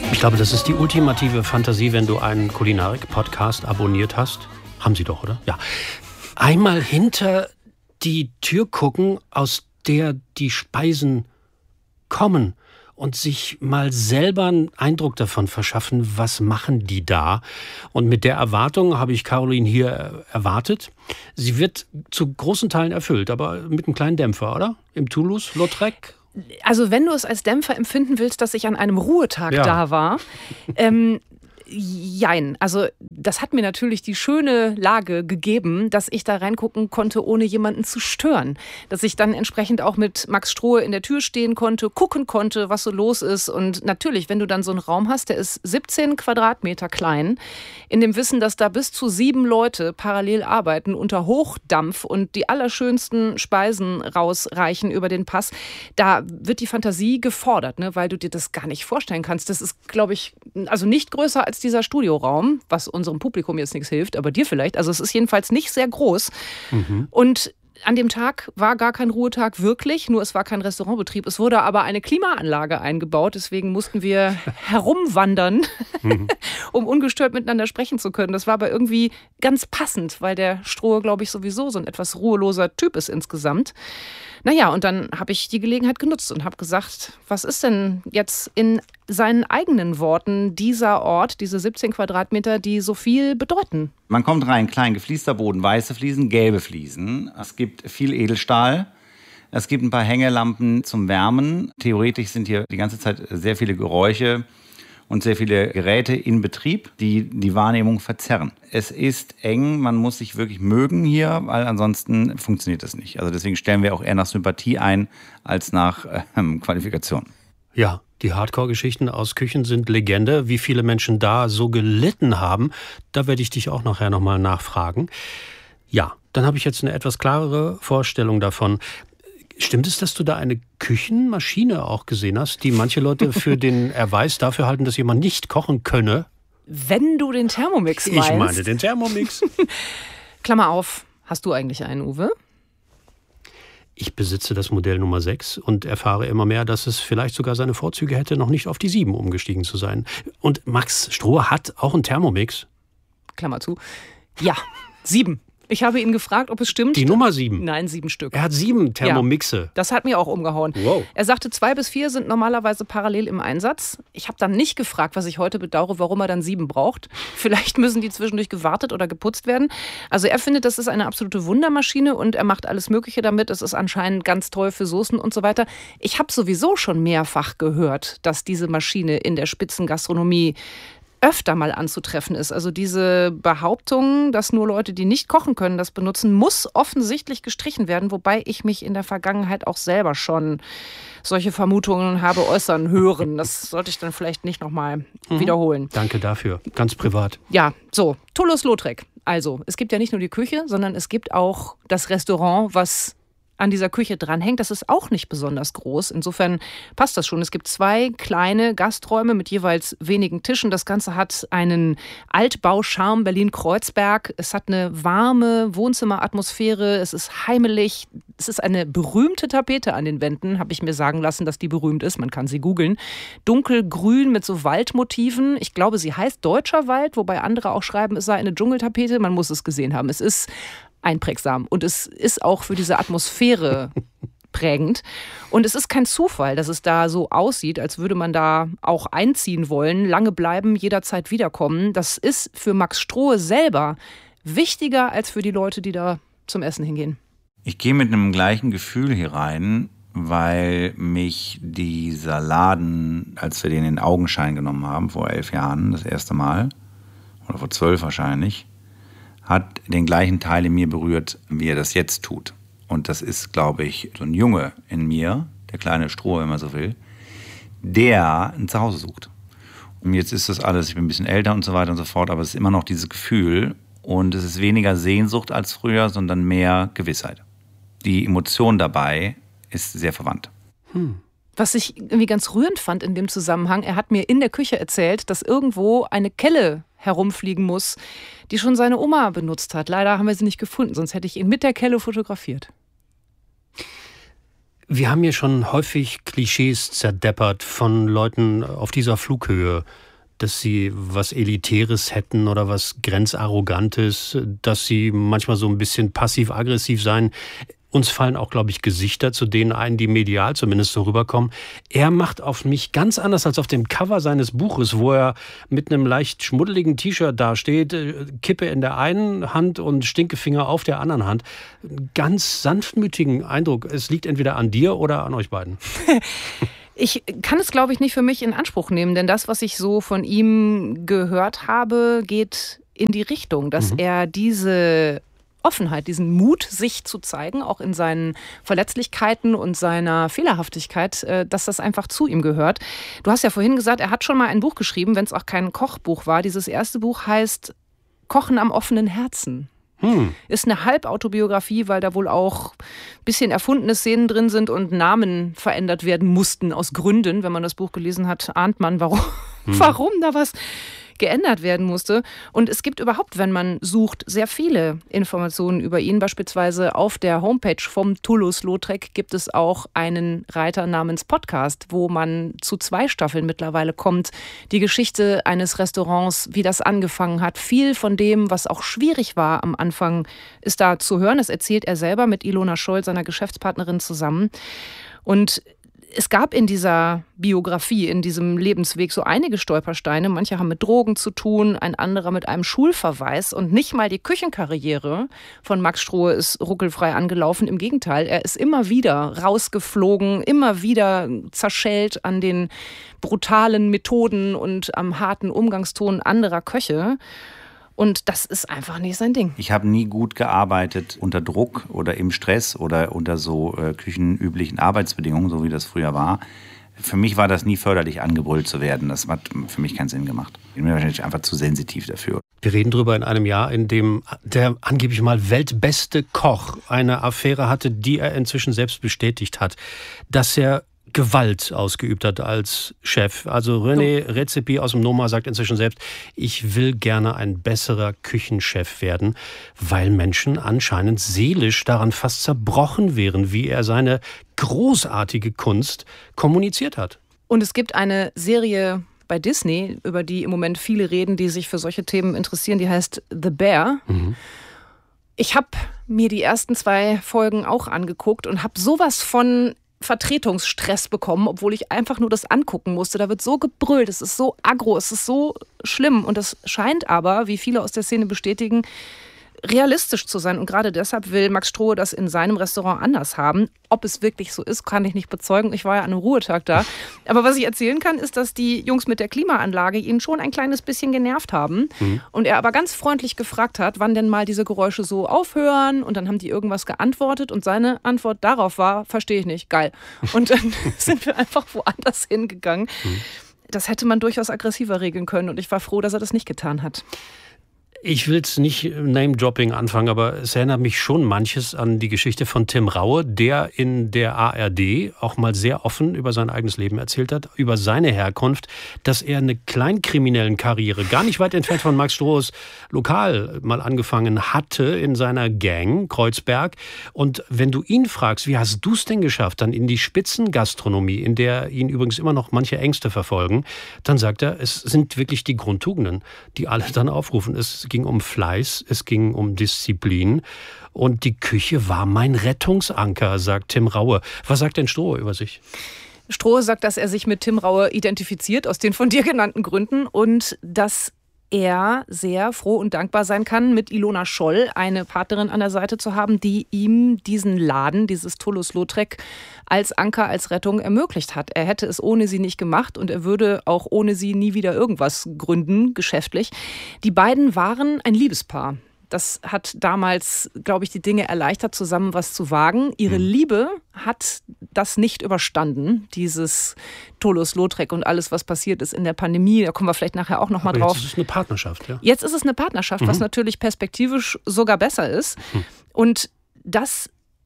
Ich glaube, das ist die ultimative Fantasie, wenn du einen Kulinarik-Podcast abonniert hast. Haben Sie doch, oder? Ja. Einmal hinter die Tür gucken, aus der die Speisen kommen und sich mal selber einen Eindruck davon verschaffen, was machen die da. Und mit der Erwartung habe ich Caroline hier erwartet. Sie wird zu großen Teilen erfüllt, aber mit einem kleinen Dämpfer, oder? Im Toulouse-Lautrec? Also wenn du es als Dämpfer empfinden willst, dass ich an einem Ruhetag da war, jein. Also das hat mir natürlich die schöne Lage gegeben, dass ich da reingucken konnte, ohne jemanden zu stören. Dass ich dann entsprechend auch mit Max Strohe in der Tür stehen konnte, gucken konnte, was so los ist. Und natürlich, wenn du dann so einen Raum hast, der ist 17 Quadratmeter klein, in dem Wissen, dass da bis zu 7 Leute parallel arbeiten unter Hochdampf und die allerschönsten Speisen rausreichen über den Pass, da wird die Fantasie gefordert, ne? Weil du dir das gar nicht vorstellen kannst. Das ist, glaube ich, also nicht größer als dieser Studioraum, was unserem Publikum jetzt nichts hilft, aber dir vielleicht. Also es ist jedenfalls nicht sehr groß. Und an dem Tag war gar kein Ruhetag wirklich, nur es war kein Restaurantbetrieb. Es wurde aber eine Klimaanlage eingebaut, deswegen mussten wir herumwandern, um ungestört miteinander sprechen zu können. Das war aber irgendwie ganz passend, weil der Strohe, glaube ich, sowieso so ein etwas ruheloser Typ ist insgesamt. Naja, und dann habe ich die Gelegenheit genutzt und habe gesagt, was ist denn jetzt in seinen eigenen Worten dieser Ort, diese 17 Quadratmeter, die so viel bedeuten? Man kommt rein, klein gefliester Boden, weiße Fliesen, gelbe Fliesen. Es gibt viel Edelstahl. Es gibt ein paar Hängelampen zum Wärmen. Theoretisch sind hier die ganze Zeit sehr viele Geräusche und sehr viele Geräte in Betrieb, die die Wahrnehmung verzerren. Es ist eng, man muss sich wirklich mögen hier, weil ansonsten funktioniert das nicht. Also deswegen stellen wir auch eher nach Sympathie ein, als nach Qualifikation. Ja, die Hardcore-Geschichten aus Küchen sind Legende. Wie viele Menschen da so gelitten haben, da werde ich dich auch nachher nochmal nachfragen. Ja, dann habe ich jetzt eine etwas klarere Vorstellung davon. Stimmt es, dass du da eine Küchenmaschine auch gesehen hast, die manche Leute für den Erweis dafür halten, dass jemand nicht kochen könne? Wenn du den Thermomix meinst. Ich meine den Thermomix. Klammer auf, hast du eigentlich einen, Uwe? Ich besitze das Modell Nummer 6 und erfahre immer mehr, dass es vielleicht sogar seine Vorzüge hätte, noch nicht auf die 7 umgestiegen zu sein. Und Max Strohe hat auch einen Thermomix. Klammer zu. Ja, 7. Ich habe ihn gefragt, ob es stimmt. Die Nummer 7? Nein, 7 Stück. Er hat 7 Thermomixe. Ja, das hat mir auch umgehauen. Wow. Er sagte, 2 bis 4 sind normalerweise parallel im Einsatz. Ich habe dann nicht gefragt, was ich heute bedauere, warum er dann 7 braucht. Vielleicht müssen die zwischendurch gewartet oder geputzt werden. Also er findet, das ist eine absolute Wundermaschine und er macht alles Mögliche damit. Es ist anscheinend ganz toll für Soßen und so weiter. Ich habe sowieso schon mehrfach gehört, dass diese Maschine in der Spitzengastronomie öfter mal anzutreffen ist. Also diese Behauptung, dass nur Leute, die nicht kochen können, das benutzen, muss offensichtlich gestrichen werden, wobei ich mich in der Vergangenheit auch selber schon solche Vermutungen habe äußern hören. Das sollte ich dann vielleicht nicht nochmal wiederholen. Danke dafür. Ganz privat. Ja, so, Toulouse-Lautrec. Also, es gibt ja nicht nur die Küche, sondern es gibt auch das Restaurant, was an dieser Küche dranhängt. Das ist auch nicht besonders groß. Insofern passt das schon. Es gibt 2 kleine Gasträume mit jeweils wenigen Tischen. Das Ganze hat einen Altbau-Charme Berlin-Kreuzberg. Es hat eine warme Wohnzimmeratmosphäre. Es ist heimelig. Es ist eine berühmte Tapete an den Wänden. Habe ich mir sagen lassen, dass die berühmt ist. Man kann sie googeln. Dunkelgrün mit so Waldmotiven. Ich glaube, sie heißt Deutscher Wald, wobei andere auch schreiben, es sei eine Dschungeltapete. Man muss es gesehen haben. Es ist einprägsam. Und es ist auch für diese Atmosphäre prägend. Und es ist kein Zufall, dass es da so aussieht, als würde man da auch einziehen wollen, lange bleiben, jederzeit wiederkommen. Das ist für Max Strohe selber wichtiger als für die Leute, die da zum Essen hingehen. Ich gehe mit einem gleichen Gefühl hier rein, weil mich dieser Laden, als wir den in Augenschein genommen haben, vor 11 Jahren, das erste Mal, oder vor 12 wahrscheinlich, hat den gleichen Teil in mir berührt, wie er das jetzt tut. Und das ist, glaube ich, so ein Junge in mir, der kleine Stroh, wenn man so will, der ein Zuhause sucht. Und jetzt ist das alles, ich bin ein bisschen älter und so weiter und so fort, aber es ist immer noch dieses Gefühl und es ist weniger Sehnsucht als früher, sondern mehr Gewissheit. Die Emotion dabei ist sehr verwandt. Was ich irgendwie ganz rührend fand in dem Zusammenhang, er hat mir in der Küche erzählt, dass irgendwo eine Kelle herumfliegen muss, die schon seine Oma benutzt hat. Leider haben wir sie nicht gefunden, sonst hätte ich ihn mit der Kelle fotografiert. Wir haben ja schon häufig Klischees zerdeppert von Leuten auf dieser Flughöhe, dass sie was Elitäres hätten oder was Grenzarrogantes, dass sie manchmal so ein bisschen passiv-aggressiv seien. Uns fallen auch, glaube ich, Gesichter zu denen ein, die medial zumindest so rüberkommen. Er macht auf mich ganz anders als auf dem Cover seines Buches, wo er mit einem leicht schmuddeligen T-Shirt dasteht, Kippe in der einen Hand und Stinkefinger auf der anderen Hand. Ganz sanftmütigen Eindruck. Es liegt entweder an dir oder an euch beiden. Ich kann es, glaube ich, nicht für mich in Anspruch nehmen, denn das, was ich so von ihm gehört habe, geht in die Richtung, dass er diese Offenheit, diesen Mut, sich zu zeigen, auch in seinen Verletzlichkeiten und seiner Fehlerhaftigkeit, dass das einfach zu ihm gehört. Du hast ja vorhin gesagt, er hat schon mal ein Buch geschrieben, wenn es auch kein Kochbuch war. Dieses erste Buch heißt Kochen am offenen Herzen. Ist eine Halbautobiografie, weil da wohl auch ein bisschen erfundene Szenen drin sind und Namen verändert werden mussten aus Gründen. Wenn man das Buch gelesen hat, ahnt man, warum da was geändert werden musste. Und es gibt überhaupt, wenn man sucht, sehr viele Informationen über ihn. Beispielsweise auf der Homepage vom Toulouse-Lautrec gibt es auch einen Reiter namens Podcast, wo man zu 2 Staffeln mittlerweile kommt. Die Geschichte eines Restaurants, wie das angefangen hat. Viel von dem, was auch schwierig war am Anfang, ist da zu hören. Das erzählt er selber mit Ilona Scholl, seiner Geschäftspartnerin, zusammen. Und es gab in dieser Biografie, in diesem Lebensweg so einige Stolpersteine. Manche haben mit Drogen zu tun, ein anderer mit einem Schulverweis. Und nicht mal die Küchenkarriere von Max Strohe ist ruckelfrei angelaufen. Im Gegenteil, er ist immer wieder rausgeflogen, immer wieder zerschellt an den brutalen Methoden und am harten Umgangston anderer Köche. Und das ist einfach nicht sein Ding. Ich habe nie gut gearbeitet unter Druck oder im Stress oder unter so küchenüblichen Arbeitsbedingungen, so wie das früher war. Für mich war das nie förderlich, angebrüllt zu werden. Das hat für mich keinen Sinn gemacht. Ich bin wahrscheinlich einfach zu sensitiv dafür. Wir reden drüber in einem Jahr, in dem der angeblich mal weltbeste Koch eine Affäre hatte, die er inzwischen selbst bestätigt hat, dass er Gewalt ausgeübt hat als Chef. Also René Redzepi aus dem Noma sagt inzwischen selbst, ich will gerne ein besserer Küchenchef werden, weil Menschen anscheinend seelisch daran fast zerbrochen wären, wie er seine großartige Kunst kommuniziert hat. Und es gibt eine Serie bei Disney, über die im Moment viele reden, die sich für solche Themen interessieren, die heißt The Bear. Ich habe mir die ersten 2 Folgen auch angeguckt und habe sowas von Vertretungsstress bekommen, obwohl ich einfach nur das angucken musste. Da wird so gebrüllt, es ist so aggro, es ist so schlimm. Und das scheint aber, wie viele aus der Szene bestätigen, realistisch zu sein. Und gerade deshalb will Max Strohe das in seinem Restaurant anders haben. Ob es wirklich so ist, kann ich nicht bezeugen. Ich war ja an einem Ruhetag da. Aber was ich erzählen kann, ist, dass die Jungs mit der Klimaanlage ihn schon ein kleines bisschen genervt haben. Und er aber ganz freundlich gefragt hat, wann denn mal diese Geräusche so aufhören. Und dann haben die irgendwas geantwortet. Und seine Antwort darauf war, verstehe ich nicht, geil. Und dann sind wir einfach woanders hingegangen. Das hätte man durchaus aggressiver regeln können. Und ich war froh, dass er das nicht getan hat. Ich will es nicht Name-Dropping anfangen, aber es erinnert mich schon manches an die Geschichte von Tim Raue, der in der ARD auch mal sehr offen über sein eigenes Leben erzählt hat, über seine Herkunft, dass er eine kleinkriminellen Karriere, gar nicht weit entfernt von Max Strohes Lokal, mal angefangen hatte in seiner Gang, Kreuzberg. Und wenn du ihn fragst, wie hast du es denn geschafft, dann in die Spitzengastronomie, in der ihn übrigens immer noch manche Ängste verfolgen, dann sagt er, es sind wirklich die Grundtugenden, die alle dann aufrufen. Es ging um Fleiß, es ging um Disziplin und die Küche war mein Rettungsanker, sagt Tim Raue. Was sagt denn Strohe über sich? Strohe sagt, dass er sich mit Tim Raue identifiziert, aus den von dir genannten Gründen, und dass er sehr froh und dankbar sein kann, mit Ilona Scholl eine Partnerin an der Seite zu haben, die ihm diesen Laden, dieses Toulouse-Lautrec, als Anker, als Rettung ermöglicht hat. Er hätte es ohne sie nicht gemacht und er würde auch ohne sie nie wieder irgendwas gründen, geschäftlich. Die beiden waren ein Liebespaar. Das hat damals, glaube ich, die Dinge erleichtert, zusammen was zu wagen. Ihre Liebe hat das nicht überstanden, dieses Toulouse-Lautrec und alles, was passiert ist in der Pandemie. Da kommen wir vielleicht nachher auch noch mal drauf. Jetzt ist es eine Partnerschaft, ja? Jetzt ist es eine Partnerschaft, was natürlich perspektivisch sogar besser ist. Und das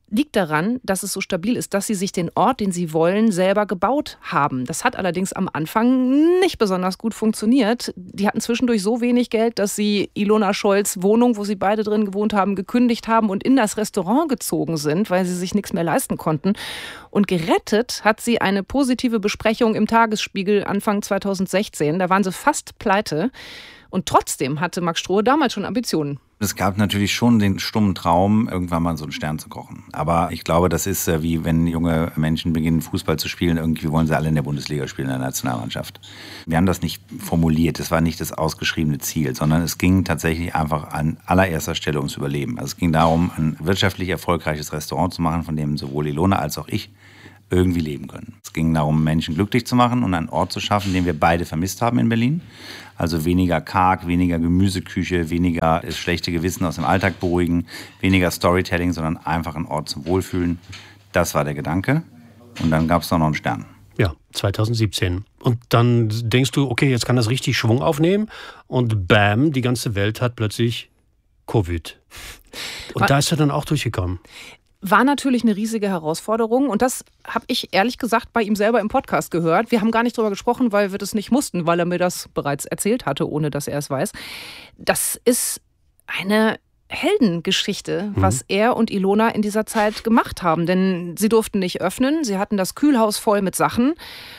liegt daran, dass es so stabil ist, dass sie sich den Ort, den sie wollen, selber gebaut haben. Das hat allerdings am Anfang nicht besonders gut funktioniert. Die hatten zwischendurch so wenig Geld, dass sie Ilona Scholz' Wohnung, wo sie beide drin gewohnt haben, gekündigt haben und in das Restaurant gezogen sind, weil sie sich nichts mehr leisten konnten. Und gerettet hat sie eine positive Besprechung im Tagesspiegel Anfang 2016. Da waren sie fast pleite. Und trotzdem hatte Max Strohe damals schon Ambitionen. Es gab natürlich schon den stummen Traum, irgendwann mal so einen Stern zu kochen. Aber ich glaube, das ist wie wenn junge Menschen beginnen, Fußball zu spielen. Irgendwie wollen sie alle in der Bundesliga spielen, in der Nationalmannschaft. Wir haben das nicht formuliert. Das war nicht das ausgeschriebene Ziel, sondern es ging tatsächlich einfach an allererster Stelle ums Überleben. Also es ging darum, ein wirtschaftlich erfolgreiches Restaurant zu machen, von dem sowohl Ilona als auch ich irgendwie leben können. Es ging darum, Menschen glücklich zu machen und einen Ort zu schaffen, den wir beide vermisst haben in Berlin. Also weniger karg, weniger Gemüseküche, weniger das schlechte Gewissen aus dem Alltag beruhigen, weniger Storytelling, sondern einfach ein Ort zum Wohlfühlen. Das war der Gedanke. Und dann gab es noch einen Stern. Ja, 2017. Und dann denkst du, okay, jetzt kann das richtig Schwung aufnehmen. Und bam, die ganze Welt hat plötzlich Covid. Und da ist er dann auch durchgekommen. War natürlich eine riesige Herausforderung und das habe ich ehrlich gesagt bei ihm selber im Podcast gehört. Wir haben gar nicht drüber gesprochen, weil wir das nicht mussten, weil er mir das bereits erzählt hatte, ohne dass er es weiß. Das ist eine Heldengeschichte, was er und Ilona in dieser Zeit gemacht haben. Denn sie durften nicht öffnen, sie hatten das Kühlhaus voll mit Sachen.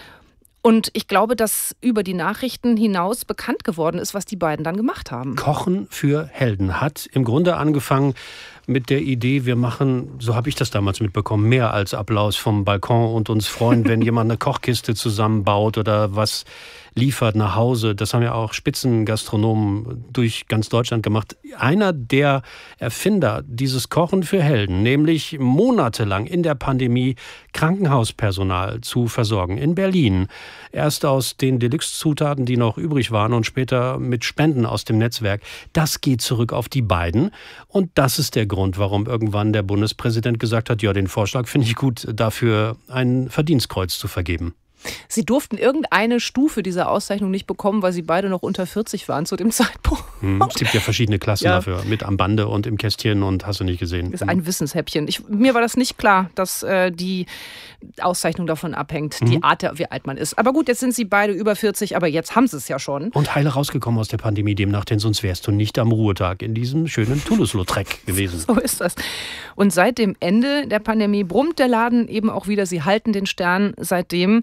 Und ich glaube, dass über die Nachrichten hinaus bekannt geworden ist, was die beiden dann gemacht haben. Kochen für Helden hat im Grunde angefangen mit der Idee, wir machen, so habe ich das damals mitbekommen, mehr als Applaus vom Balkon und uns freuen, wenn jemand eine Kochkiste zusammenbaut oder was liefert nach Hause. Das haben ja auch Spitzengastronomen durch ganz Deutschland gemacht. Einer der Erfinder dieses Kochen für Helden, nämlich monatelang in der Pandemie Krankenhauspersonal zu versorgen in Berlin. Erst aus den Deluxe-Zutaten, die noch übrig waren und später mit Spenden aus dem Netzwerk. Das geht zurück auf die beiden. Und das ist der Grund, warum irgendwann der Bundespräsident gesagt hat, ja, den Vorschlag finde ich gut, dafür ein Verdienstkreuz zu vergeben. Sie durften irgendeine Stufe dieser Auszeichnung nicht bekommen, weil sie beide noch unter 40 waren zu dem Zeitpunkt. Es gibt ja verschiedene Klassen dafür, mit am Bande und im Kästchen und hast du nicht gesehen. Das ist ein Wissenshäppchen. Mir war das nicht klar, dass die Auszeichnung davon abhängt, die Art, wie alt man ist. Aber gut, jetzt sind sie beide über 40, aber jetzt haben sie es ja schon. Und heile rausgekommen aus der Pandemie demnach, denn sonst wärst du nicht am Ruhetag in diesem schönen Toulouse-Lautrec gewesen. So ist das. Und seit dem Ende der Pandemie brummt der Laden eben auch wieder. Sie halten den Stern seitdem.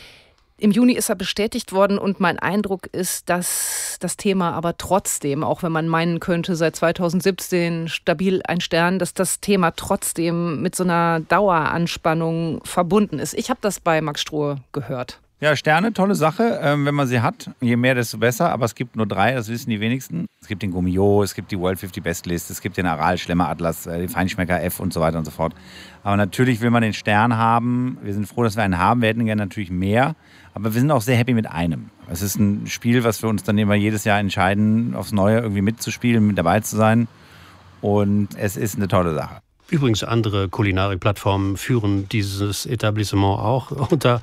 Im Juni ist er bestätigt worden und mein Eindruck ist, dass das Thema aber trotzdem, auch wenn man meinen könnte, seit 2017 stabil ein Stern, dass das Thema trotzdem mit so einer Daueranspannung verbunden ist. Ich habe das bei Max Strohe gehört. Ja, Sterne, tolle Sache, wenn man sie hat. Je mehr, desto besser. Aber es gibt nur 3, das wissen die wenigsten. Es gibt den Gummio, es gibt die World 50 Best List, es gibt den Aral Schlemmer Atlas, den Feinschmecker F und so weiter und so fort. Aber natürlich will man den Stern haben. Wir sind froh, dass wir einen haben. Wir hätten gerne natürlich mehr. Aber wir sind auch sehr happy mit einem. Es ist ein Spiel, was wir uns dann immer jedes Jahr entscheiden, aufs Neue irgendwie mitzuspielen, mit dabei zu sein. Und es ist eine tolle Sache. Übrigens, andere Kulinarik-Plattformen führen dieses Etablissement auch unter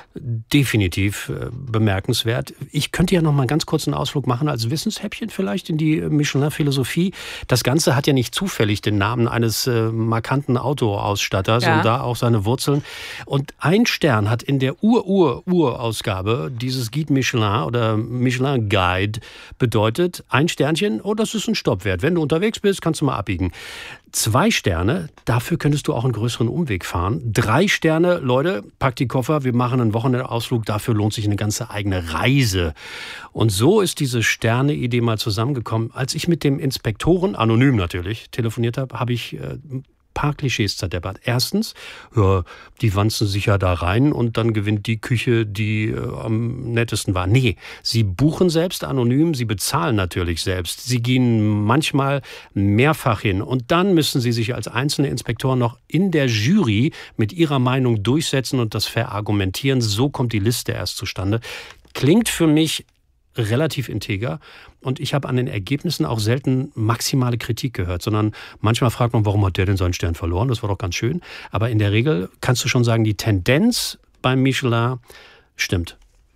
definitiv bemerkenswert. Ich könnte ja noch mal einen ganz kurzen Ausflug machen als Wissenshäppchen vielleicht in die Michelin-Philosophie. Das Ganze hat ja nicht zufällig den Namen eines markanten Autoausstatters und da auch seine Wurzeln. Und ein Stern hat in der Urausgabe dieses Guide Michelin oder Michelin Guide bedeutet, ein Sternchen, oh, das ist ein Stopp wert. Wenn du unterwegs bist, kannst du mal abbiegen. 2 Sterne, dafür könntest du auch einen größeren Umweg fahren. 3 Sterne, Leute, packt die Koffer, wir machen einen Wochenendausflug, dafür lohnt sich eine ganze eigene Reise. Und so ist diese Sterne-Idee mal zusammengekommen. Als ich mit dem Inspektoren, anonym natürlich, telefoniert habe, habe ich paar Klischees zerdeppert. Erstens, ja, die wanzen sich ja da rein und dann gewinnt die Küche, die am nettesten war. Nee, sie buchen selbst anonym, sie bezahlen natürlich selbst. Sie gehen manchmal mehrfach hin und dann müssen sie sich als einzelne Inspektoren noch in der Jury mit ihrer Meinung durchsetzen und das verargumentieren. So kommt die Liste erst zustande. Klingt für mich relativ integer und ich habe an den Ergebnissen auch selten maximale Kritik gehört, sondern manchmal fragt man, warum hat der denn seinen Stern verloren? Das war doch ganz schön. Aber in der Regel kannst du schon sagen, die Tendenz beim Michelin stimmt.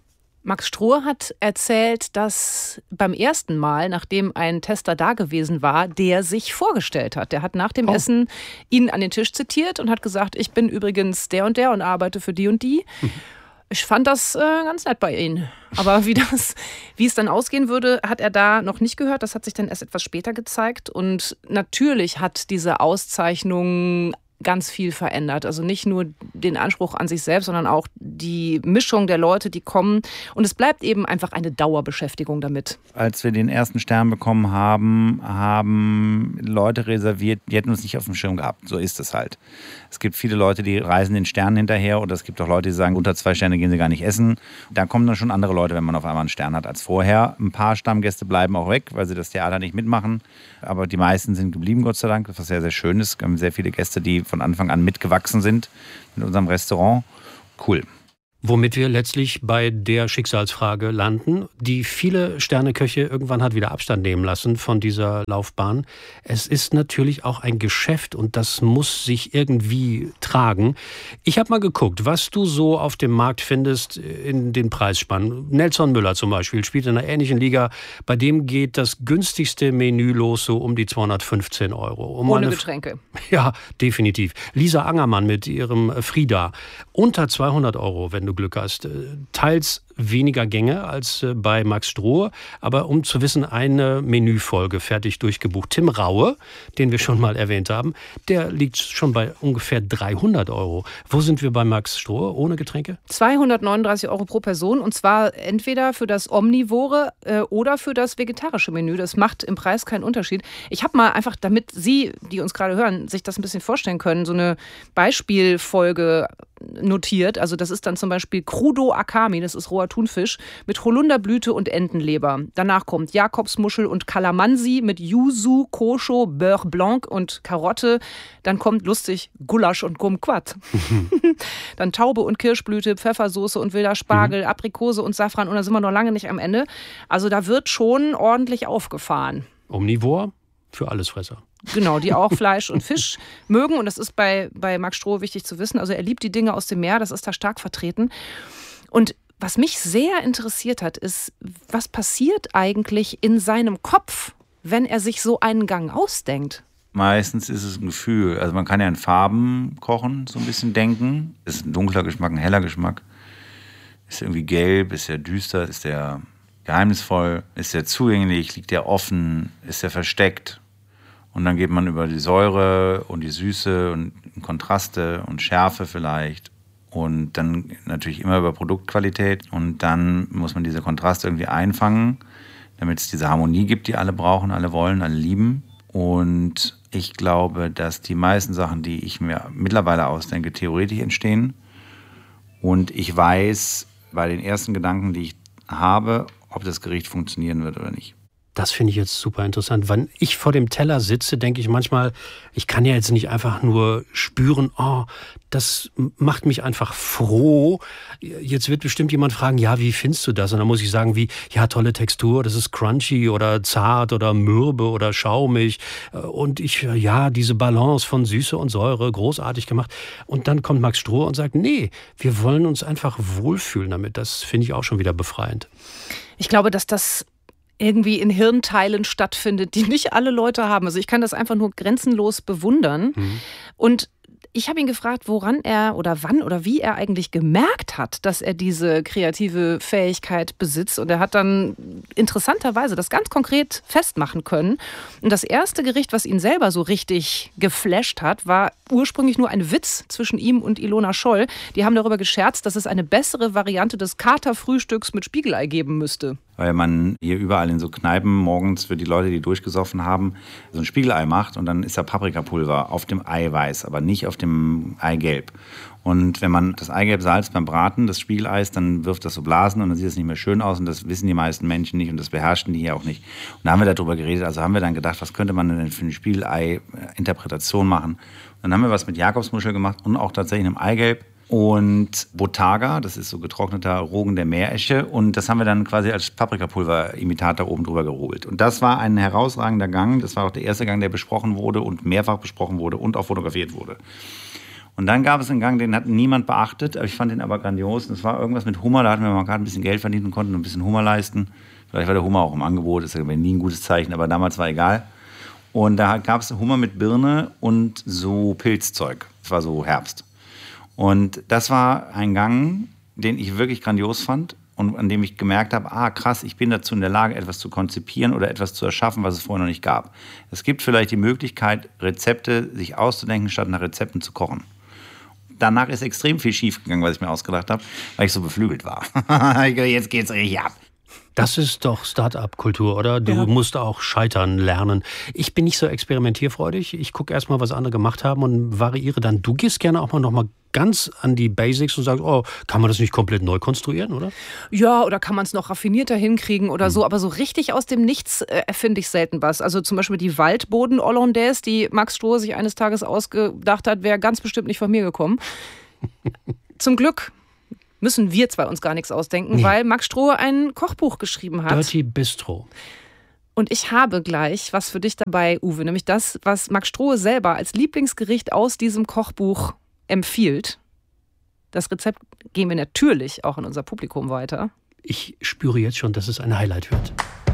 Max Strohe hat erzählt, dass beim ersten Mal, nachdem ein Tester da gewesen war, der sich vorgestellt hat. Der hat nach dem Essen ihn an den Tisch zitiert und hat gesagt, ich bin übrigens der und arbeite für die und die. Ich fand das ganz nett bei Ihnen. Aber wie es dann ausgehen würde, hat er da noch nicht gehört. Das hat sich dann erst etwas später gezeigt. Und natürlich hat diese Auszeichnung ganz viel verändert. Also nicht nur den Anspruch an sich selbst, sondern auch die Mischung der Leute, die kommen. Und es bleibt eben einfach eine Dauerbeschäftigung damit. Als wir den ersten Stern bekommen haben, haben Leute reserviert, die hätten uns nicht auf dem Schirm gehabt. So ist es halt. Es gibt viele Leute, die reisen den Sternen hinterher, oder es gibt auch Leute, die sagen, unter 2 Sterne gehen sie gar nicht essen. Da kommen dann schon andere Leute, wenn man auf einmal einen Stern hat als vorher. Ein paar Stammgäste bleiben auch weg, weil sie das Theater nicht mitmachen. Aber die meisten sind geblieben, Gott sei Dank, was sehr, sehr schön ist. Wir haben sehr viele Gäste, die von Anfang an mitgewachsen sind mit unserem Restaurant. Cool. Womit wir letztlich bei der Schicksalsfrage landen, die viele Sterneköche irgendwann hat wieder Abstand nehmen lassen von dieser Laufbahn. Es ist natürlich auch ein Geschäft und das muss sich irgendwie tragen. Ich habe mal geguckt, was du so auf dem Markt findest in den Preisspannen. Nelson Müller zum Beispiel spielt in einer ähnlichen Liga. Bei dem geht das günstigste Menü los so um die 215 €. Ohne Getränke. Ja, definitiv. Lisa Angermann mit ihrem Frida. Unter 200 €, wenn du Glück hast. Teils weniger Gänge als bei Max Strohe, aber um zu wissen, eine Menüfolge fertig durchgebucht. Tim Raue, den wir schon mal erwähnt haben, der liegt schon bei ungefähr 300 €. Wo sind wir bei Max Strohe ohne Getränke? 239 € pro Person, und zwar entweder für das Omnivore oder für das vegetarische Menü. Das macht im Preis keinen Unterschied. Ich habe mal einfach, damit Sie, die uns gerade hören, sich das ein bisschen vorstellen können, so eine Beispielfolge notiert. Also das ist dann zum Beispiel Crudo Akami, das ist roher Thunfisch, mit Holunderblüte und Entenleber. Danach kommt Jakobsmuschel und Kalamansi mit Yuzu, Kosho, Beurre Blanc und Karotte. Dann kommt lustig Gulasch und Kumquat. Dann Taube und Kirschblüte, Pfeffersoße und wilder Spargel, Aprikose und Safran, und da sind wir noch lange nicht am Ende. Also da wird schon ordentlich aufgefahren. Omnivore für Allesfresser. Genau, die auch Fleisch und Fisch mögen. Und das ist bei Max Strohe wichtig zu wissen. Also er liebt die Dinge aus dem Meer, das ist da stark vertreten. Und was mich sehr interessiert hat, ist, was passiert eigentlich in seinem Kopf, wenn er sich so einen Gang ausdenkt? Meistens ist es ein Gefühl. Also man kann ja in Farben kochen, so ein bisschen denken. Ist ein dunkler Geschmack, ein heller Geschmack. Ist irgendwie gelb, ist der düster, ist der geheimnisvoll, ist der zugänglich, liegt der offen, ist der versteckt. Und dann geht man über die Säure und die Süße und Kontraste und Schärfe vielleicht. Und dann natürlich immer über Produktqualität. Und dann muss man diese Kontraste irgendwie einfangen, damit es diese Harmonie gibt, die alle brauchen, alle wollen, alle lieben. Und ich glaube, dass die meisten Sachen, die ich mir mittlerweile ausdenke, theoretisch entstehen. Und ich weiß bei den ersten Gedanken, die ich habe, ob das Gericht funktionieren wird oder nicht. Das finde ich jetzt super interessant. Wenn ich vor dem Teller sitze, denke ich manchmal, ich kann ja jetzt nicht einfach nur spüren, oh, das macht mich einfach froh. Jetzt wird bestimmt jemand fragen, ja, wie findest du das? Und dann muss ich sagen, wie, ja, tolle Textur, das ist crunchy oder zart oder mürbe oder schaumig. Und ja, diese Balance von Süße und Säure, großartig gemacht. Und dann kommt Max Strohe und sagt, nee, wir wollen uns einfach wohlfühlen damit. Das finde ich auch schon wieder befreiend. Ich glaube, dass das irgendwie in Hirnteilen stattfindet, die nicht alle Leute haben. Also ich kann das einfach nur grenzenlos bewundern. Und ich habe ihn gefragt, woran er oder wann oder wie er eigentlich gemerkt hat, dass er diese kreative Fähigkeit besitzt. Und er hat dann interessanterweise das ganz konkret festmachen können. Und das erste Gericht, was ihn selber so richtig geflasht hat, war ursprünglich nur ein Witz zwischen ihm und Ilona Scholl. Die haben darüber gescherzt, dass es eine bessere Variante des Katerfrühstücks mit Spiegelei geben müsste. Weil man hier überall in so Kneipen morgens für die Leute, die durchgesoffen haben, so ein Spiegelei macht und dann ist da Paprikapulver auf dem Eiweiß, aber nicht auf dem Eigelb. Und wenn man das Eigelb salzt beim Braten, das Spiegeleis, dann wirft das so Blasen und dann sieht es nicht mehr schön aus und das wissen die meisten Menschen nicht und das beherrschten die hier auch nicht. Und da haben wir darüber geredet, also haben wir dann gedacht, was könnte man denn für eine Spiegelei-Interpretation machen? Und dann haben wir was mit Jakobsmuschel gemacht und auch tatsächlich einem Eigelb. Und Botaga, das ist so getrockneter Rogen der Meeresche. Und das haben wir dann quasi als Paprikapulver-Imitator oben drüber gehobelt. Und das war ein herausragender Gang. Das war auch der erste Gang, der besprochen wurde und mehrfach besprochen wurde und auch fotografiert wurde. Und dann gab es einen Gang, den hat niemand beachtet, ich fand den aber grandios. Und das war irgendwas mit Hummer, da hatten wir mal gerade ein bisschen Geld verdient und konnten ein bisschen Hummer leisten. Vielleicht war der Hummer auch im Angebot, das ist ja nie ein gutes Zeichen, aber damals war egal. Und da gab es Hummer mit Birne und so Pilzzeug. Es war so Herbst. Und das war ein Gang, den ich wirklich grandios fand und an dem ich gemerkt habe, krass, ich bin dazu in der Lage, etwas zu konzipieren oder etwas zu erschaffen, was es vorher noch nicht gab. Es gibt vielleicht die Möglichkeit, Rezepte sich auszudenken, statt nach Rezepten zu kochen. Danach ist extrem viel schiefgegangen, was ich mir ausgedacht habe, weil ich so beflügelt war. Jetzt geht's richtig ab. Das ist doch Start-up-Kultur, oder? Du musst auch scheitern lernen. Ich bin nicht so experimentierfreudig. Ich gucke erst mal, was andere gemacht haben und variiere dann. Du gehst gerne auch mal noch mal ganz an die Basics und sagst, kann man das nicht komplett neu konstruieren, oder? Ja, oder kann man es noch raffinierter hinkriegen oder so. Aber so richtig aus dem Nichts erfinde ich selten was. Also zum Beispiel die Waldboden-Hollandaise, die Max Strohe sich eines Tages ausgedacht hat, wäre ganz bestimmt nicht von mir gekommen. Zum Glück müssen wir zwei uns gar nichts ausdenken, weil Max Strohe ein Kochbuch geschrieben hat. Dirty Bistro. Und ich habe gleich was für dich dabei, Uwe, nämlich das, was Max Strohe selber als Lieblingsgericht aus diesem Kochbuch empfiehlt. Das Rezept geben wir natürlich auch an unser Publikum weiter. Ich spüre jetzt schon, dass es ein Highlight wird.